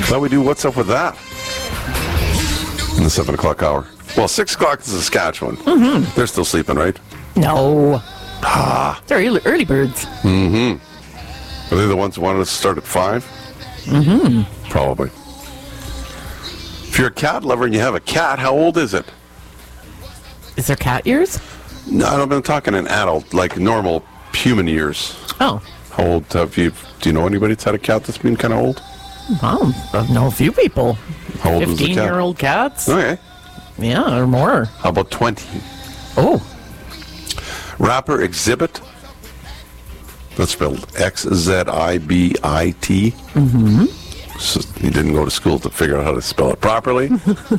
Thought we do What's Up With That in the 7 o'clock hour. Well, 6 o'clock is Saskatchewan. Mm-hmm. They're still sleeping, right? No. They're early birds. Mm-hmm. Are they the ones who wanted us to start at 5? Mm-hmm. Probably. If you're a cat lover and you have a cat, how old is it? Is there cat years? No, I'm talking an adult, like normal human years. Oh. How old have you? Do you know anybody that's had a cat that's been kind of old? I know a few people. How old was the cat? 15-year-old cats? Okay. Yeah, or more. How about 20? Oh. Rapper Exhibit. That's spelled Xzibit. Mm-hmm. So he didn't go to school to figure out how to spell it properly.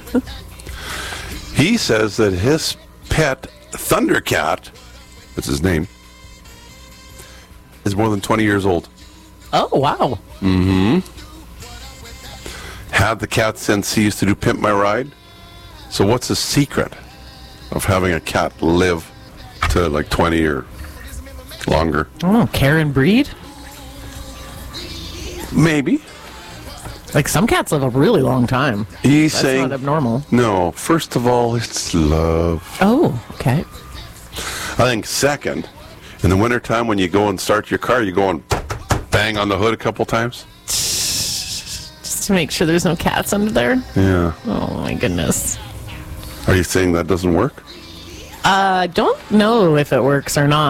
He says that his pet Thundercat, that's his name, is more than 20 years old. Oh, wow. Mm-hmm. Had the cat since he used to do Pimp My Ride. So what's the secret of having a cat live to like 20 or longer? I don't know, care and breed? Maybe. Like, some cats live a really long time. He's That's saying not abnormal. No, first of all, it's love. Oh, okay. I think second, in the wintertime when you go and start your car, you go and bang on the hood a couple times. Just to make sure there's no cats under there? Yeah. Oh, my goodness. Are you saying that doesn't work? I don't know if it works or not.